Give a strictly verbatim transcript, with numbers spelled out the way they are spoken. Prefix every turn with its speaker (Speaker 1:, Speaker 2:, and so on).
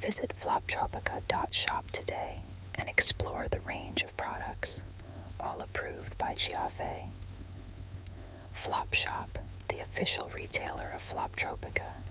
Speaker 1: Visit floptropica dot shop today and explore the range of products, all approved by Giave. Flop Shop, the official retailer of Floptropica,